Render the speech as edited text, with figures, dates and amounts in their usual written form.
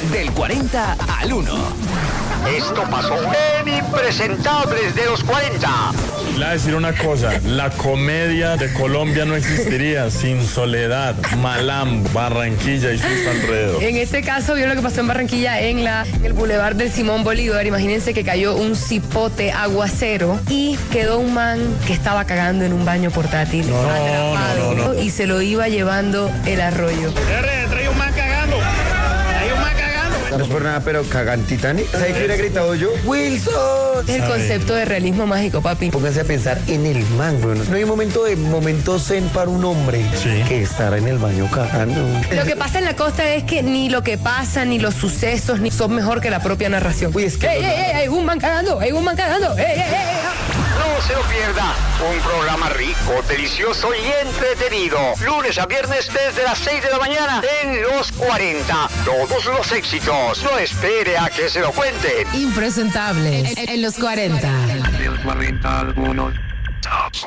Del 40 al 1. Esto pasó en Impresentables de los 40. Le voy a decir una cosa, la comedia de Colombia no existiría sin Soledad, Malambo, Barranquilla y sus alrededores. En este caso, vio lo que pasó en Barranquilla en el Boulevard del Simón Bolívar. Imagínense que cayó un cipote aguacero y quedó un man que estaba cagando en un baño portátil. No. Y se lo iba llevando el arroyo. Trae un man cagando. No es por nada, pero cagan Titanic. ¿Sabes qué hubiera gritado yo? ¡Wilson! Es el concepto de realismo mágico, papi. Pónganse a pensar en el man, bueno. No hay momento zen para un hombre que estar en el baño cagando. Lo que pasa en la costa es que ni lo que pasa, ni los sucesos, ni son mejor que la propia narración. Uy, es que hay un man cagando, hay un man cagando. No se lo pierda. Un programa rico, delicioso y entretenido. Lunes a viernes desde las 6 de la mañana en Los 40. Todos los éxitos. No espere a que se lo cuenten. Impresentables en los 40. Del 40 al 1.